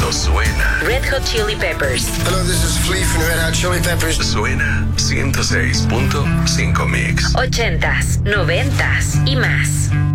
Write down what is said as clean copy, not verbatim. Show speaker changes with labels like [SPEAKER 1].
[SPEAKER 1] Cuando suena
[SPEAKER 2] Red Hot Chili Peppers.
[SPEAKER 3] Hello, this is Flea from Red Hot Chili Peppers.
[SPEAKER 1] Suena 106.5 Mix.
[SPEAKER 2] 80s, 90s y más.